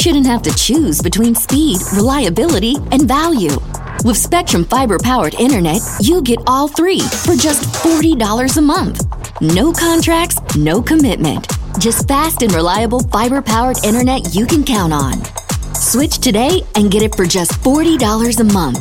shouldn't have to choose between speed, reliability, and value. With Spectrum Fiber-powered internet, you get all three for just $40 a month. No contracts, no commitment. Just fast and reliable fiber-powered internet you can count on. Switch today and get it for just $40 a month.